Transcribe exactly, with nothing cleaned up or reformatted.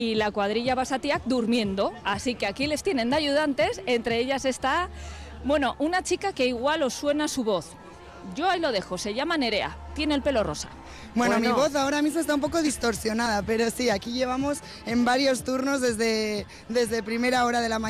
y la cuadrilla Basatiac durmiendo, así que aquí les tienen de ayudantes, entre ellas está, bueno, una chica que igual os suena su voz. Yo ahí lo dejo, se llama Nerea, tiene el pelo rosa. Bueno, Bueno, mi voz ahora mismo está un poco distorsionada, pero sí, aquí llevamos en varios turnos desde, desde primera hora de la mañana.